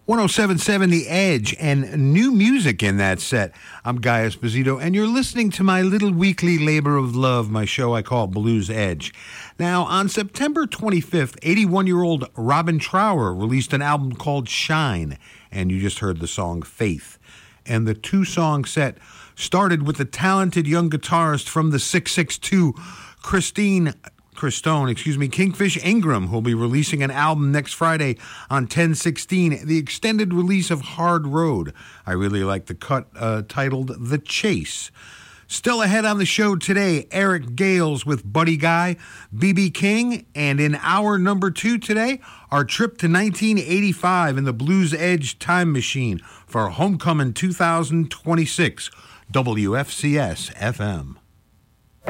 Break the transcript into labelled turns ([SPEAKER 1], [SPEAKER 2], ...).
[SPEAKER 1] 107.7 The Edge and new music in that set. I'm Guy Esposito, and you're listening to my little weekly labor of love, my show I call Blues Edge. Now, on September 25th, 81-year-old Robin Trower released an album called Shine, and you just heard the song Faith. And the two-song set started with the talented young guitarist from the 662, Kingfish Ingram, who'll be releasing an album next Friday on 10/16, the extended release of Hard Road. I really like the cut titled The Chase. Still ahead on the show today, Eric Gales with Buddy Guy, B.B. King, and in hour number 2 today, our trip to 1985 in the Blues Edge Time Machine for Homecoming 2026, WFCS FM.